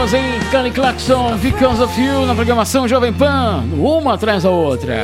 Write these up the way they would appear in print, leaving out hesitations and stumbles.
boas, hein? Kelly Clarkson, Because of You, na programação Jovem Pan, uma atrás da outra.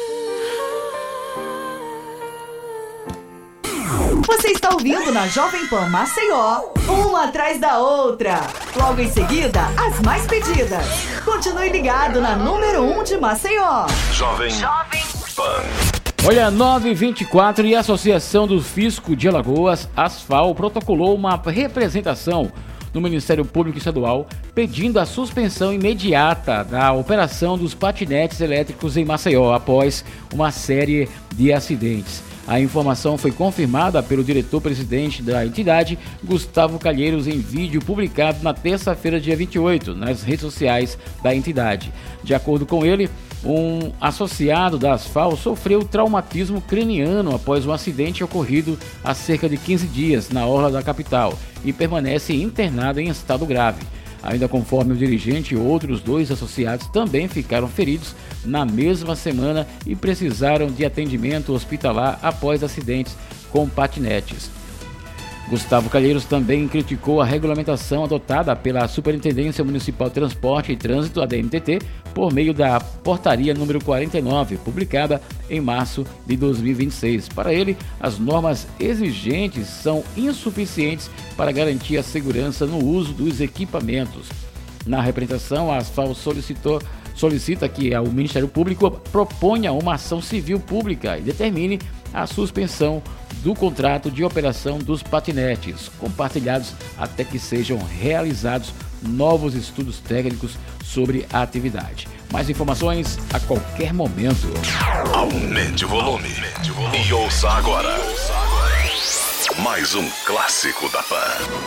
Você está ouvindo na Jovem Pan Maceió, uma atrás da outra. Logo em seguida, as mais pedidas. Continue ligado na número 1 de Maceió. Jovem Pan. Olha, 9h24 e a Associação do Fisco de Alagoas, ASFAL, protocolou uma representação no Ministério Público Estadual pedindo a suspensão imediata da operação dos patinetes elétricos em Maceió após uma série de acidentes. A informação foi confirmada pelo diretor-presidente da entidade, Gustavo Calheiros, em vídeo publicado na terça-feira, dia 28, nas redes sociais da entidade. De acordo com ele, um associado da ASFAL sofreu traumatismo craniano após um acidente ocorrido há cerca de 15 dias na orla da capital e permanece internado em estado grave. Ainda conforme o dirigente, outros 2 associados também ficaram feridos na mesma semana e precisaram de atendimento hospitalar após acidentes com patinetes. Gustavo Calheiros também criticou a regulamentação adotada pela Superintendência Municipal de Transporte e Trânsito, a DMTT, por meio da portaria número 49, publicada em março de 2026. Para ele, as normas exigentes são insuficientes para garantir a segurança no uso dos equipamentos. Na representação, a ASFAL solicita que o Ministério Público proponha uma ação civil pública e determine a suspensão do contrato de operação dos patinetes compartilhados até que sejam realizados novos estudos técnicos sobre a atividade. Mais informações a qualquer momento. Aumente o volume. E ouça agora mais um clássico da Pan.